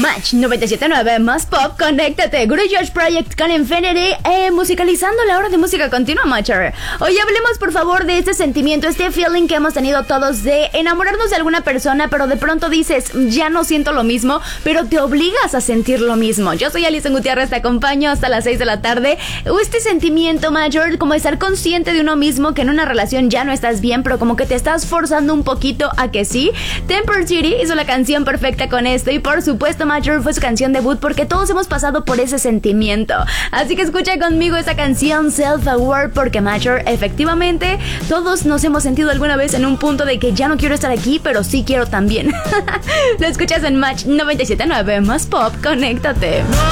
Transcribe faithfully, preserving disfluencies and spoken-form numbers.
Match noventa y siete punto nueve más pop, conéctate. Guru Josh Project con Infinity, eh, musicalizando la hora de música continua, Matcher. Hoy hablemos por favor de este sentimiento, este feeling que hemos tenido todos de enamorarnos de alguna persona, pero de pronto dices, ya no siento lo mismo, pero te obligas a sentir lo mismo. Yo soy Alison Gutiérrez, te acompaño hasta las seis de la tarde. O este sentimiento, Matcher, como estar consciente de uno mismo, que en una relación ya no estás bien, pero como que te estás forzando un poquito a que sí. Temper City hizo la canción perfecta con esto y por supuesto Matcher fue su canción debut porque todos hemos pasado por ese sentimiento. Así que escucha conmigo esta canción Self Aware porque Matcher, efectivamente todos nos hemos sentido alguna vez en un punto de que ya no quiero estar aquí, pero sí quiero también. Lo escuchas en Match noventa y siete punto nueve más pop, conéctate.